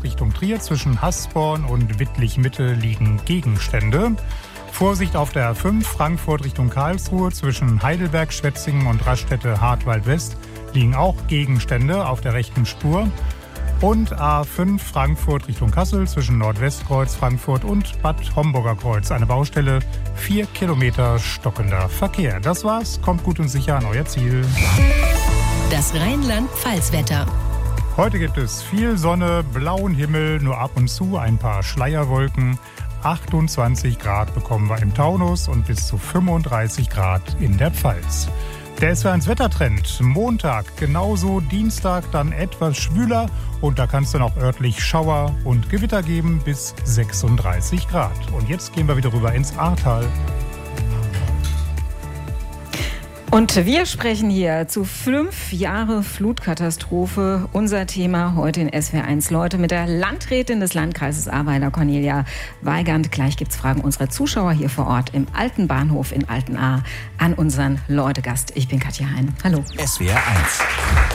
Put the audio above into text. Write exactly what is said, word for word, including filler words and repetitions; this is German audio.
Frankfurt Richtung Trier. Zwischen Hasborn und Wittlich-Mitte liegen Gegenstände. Vorsicht auf der A fünf Frankfurt Richtung Karlsruhe. Zwischen Heidelberg, Schwetzingen und Raststätte Hartwald West liegen auch Gegenstände auf der rechten Spur. Und A fünf Frankfurt Richtung Kassel zwischen Nordwestkreuz Frankfurt und Bad Homburger Kreuz. Eine Baustelle, vier Kilometer stockender Verkehr. Das war's. Kommt gut und sicher an euer Ziel. Das Rheinland-Pfalz-Wetter. Heute gibt es viel Sonne, blauen Himmel, nur ab und zu ein paar Schleierwolken. achtundzwanzig Grad bekommen wir im Taunus und bis zu fünfunddreißig Grad in der Pfalz. Der S W R eins Wettertrend. Montag genauso, Dienstag dann etwas schwüler und da kann es dann auch örtlich Schauer und Gewitter geben bis sechsunddreißig Grad. Und jetzt gehen wir wieder rüber ins Ahrtal. Und wir sprechen hier zu fünf Jahre Flutkatastrophe. Unser Thema heute in S W R eins Leute mit der Landrätin des Landkreises Ahrweiler, Cornelia Weigand. Gleich gibt's Fragen unserer Zuschauer hier vor Ort im Alten Bahnhof in Altenahr an unseren Leute-Gast. Ich bin Katja Hein. Hallo. S W R eins.